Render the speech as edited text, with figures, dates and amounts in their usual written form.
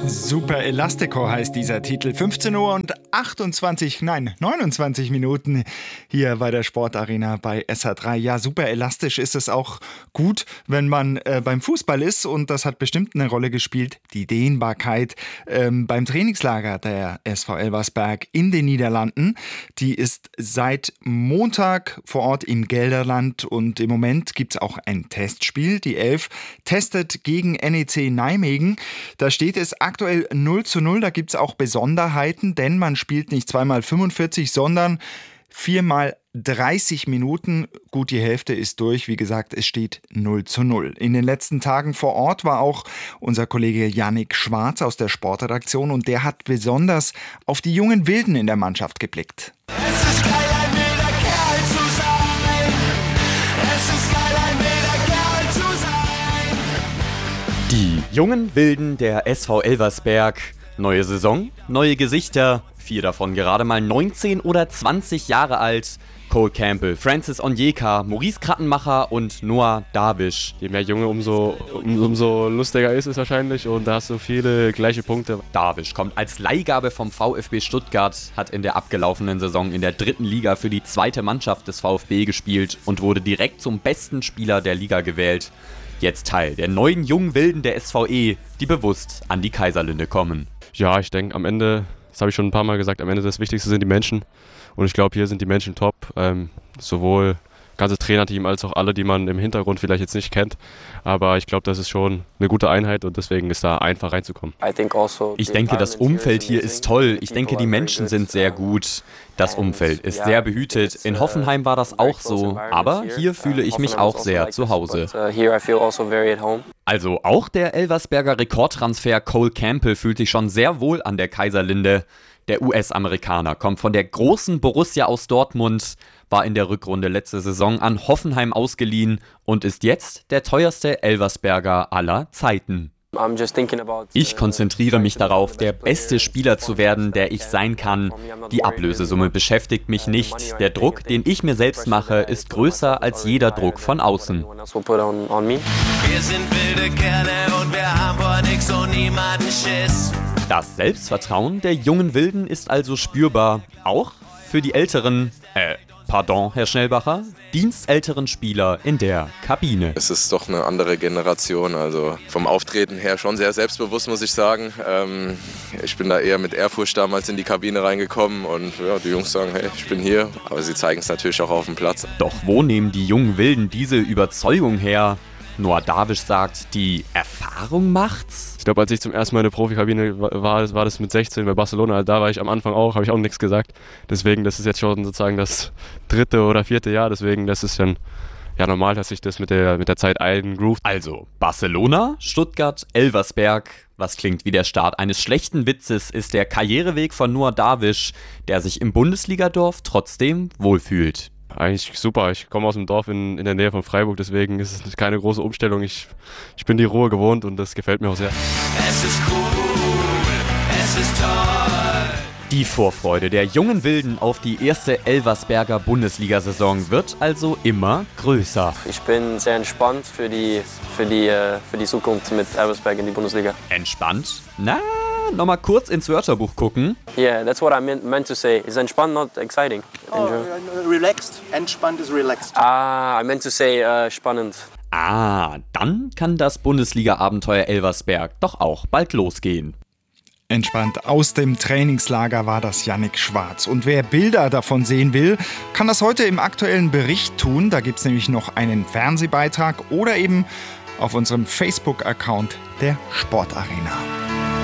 Super Elastico heißt dieser Titel. 15 Uhr und 29 Minuten hier bei der Sportarena bei SH3. Ja, super elastisch ist es auch gut, wenn man beim Fußball ist, und das hat bestimmt eine Rolle gespielt, die Dehnbarkeit beim Trainingslager der SV Elversberg in den Niederlanden. Die ist seit Montag vor Ort im Gelderland, und im Moment gibt es auch ein Testspiel. Die Elf testet gegen NEC Nijmegen. Da steht es aktuell 0:0. Da gibt es auch Besonderheiten, denn man spielt nicht 2x45, sondern 4x30 Minuten. Gut, die Hälfte ist durch. Wie gesagt, es steht 0:0. In den letzten Tagen vor Ort war auch unser Kollege Yannick Schwarz aus der Sportredaktion, und der hat besonders auf die jungen Wilden in der Mannschaft geblickt. Es ist geil, ein wilder Kerl zu sein. Es ist geil, ein wilder Kerl zu sein. Die jungen Wilden der SV Elversberg. Neue Saison, neue Gesichter. 4 davon gerade mal 19 oder 20 Jahre alt. Cole Campbell, Francis Onyeka, Maurice Krattenmacher und Noah Darwish. Je mehr Junge, umso lustiger ist es wahrscheinlich, und da hast du viele gleiche Punkte. Darwish kommt als Leihgabe vom VfB Stuttgart, hat in der abgelaufenen Saison in der 3. Liga für die 2. Mannschaft des VfB gespielt und wurde direkt zum besten Spieler der Liga gewählt. Jetzt Teil der neuen jungen Wilden der SVE, die bewusst an die Kaiserlinde kommen. Ja, ich denke am Ende, das habe ich schon ein paar Mal gesagt, am Ende das Wichtigste sind die Menschen. Und ich glaube, hier sind die Menschen top. Sowohl das ganze Trainerteam als auch alle, die man im Hintergrund vielleicht jetzt nicht kennt. Aber ich glaube, das ist schon eine gute Einheit, und deswegen ist da einfach reinzukommen. Ich denke, das Umfeld hier ist toll. Ich denke, die Menschen sind sehr gut. Das Umfeld ist sehr behütet. In Hoffenheim war das auch so. Aber hier fühle ich mich auch sehr zu Hause. Also auch der Elversberger Rekordtransfer Cole Campbell fühlt sich schon sehr wohl an der Kaiserlinde. Der US-Amerikaner kommt von der großen Borussia aus Dortmund, war in der Rückrunde letzte Saison an Hoffenheim ausgeliehen und ist jetzt der teuerste Elversberger aller Zeiten. Ich konzentriere mich darauf, der beste Spieler zu werden, der ich sein kann. Die Ablösesumme beschäftigt mich nicht. Der Druck, den ich mir selbst mache, ist größer als jeder Druck von außen. Wir sind wilde Kerle und wir haben vor nix und niemanden Schiss. Das Selbstvertrauen der jungen Wilden ist also spürbar, auch für die älteren, Herr Schnellbacher, dienstälteren Spieler in der Kabine. Es ist doch eine andere Generation, also vom Auftreten her schon sehr selbstbewusst, muss ich sagen. Ich bin da eher mit Ehrfurcht damals in die Kabine reingekommen, und ja, die Jungs sagen, hey, ich bin hier, aber sie zeigen es natürlich auch auf dem Platz. Doch wo nehmen die jungen Wilden diese Überzeugung her? Noah Darwish sagt, die Erfahrung macht's? Ich glaube, als ich zum ersten Mal in der Profikabine war das mit 16 bei Barcelona. Da war ich am Anfang auch, habe ich auch nichts gesagt. Deswegen, das ist jetzt schon sozusagen das 3. oder 4. Jahr. Deswegen, das ist dann ja normal, dass sich das mit der Zeit eingroovt. Also Barcelona, Stuttgart, Elversberg. Was klingt wie der Start eines schlechten Witzes, ist der Karriereweg von Noah Darwish, der sich im Bundesligadorf trotzdem wohlfühlt. Eigentlich super. Ich komme aus dem Dorf in der Nähe von Freiburg, deswegen ist es keine große Umstellung. Ich bin die Ruhe gewohnt, und das gefällt mir auch sehr. Es ist cool, es ist toll. Die Vorfreude der jungen Wilden auf die erste Elversberger Bundesliga-Saison wird also immer größer. Ich bin sehr entspannt für die Zukunft mit Elversberg in die Bundesliga. Entspannt? Na, nochmal kurz ins Wörterbuch gucken. Yeah, that's what I meant to say. Is entspannt not exciting? Relaxed. Entspannt is relaxed. I meant to say spannend. Dann kann das Bundesliga-Abenteuer Elversberg doch auch bald losgehen. Entspannt aus dem Trainingslager war das Yannick Schwarz. Und wer Bilder davon sehen will, kann das heute im aktuellen Bericht tun. Da gibt es nämlich noch einen Fernsehbeitrag oder eben auf unserem Facebook-Account der Sportarena.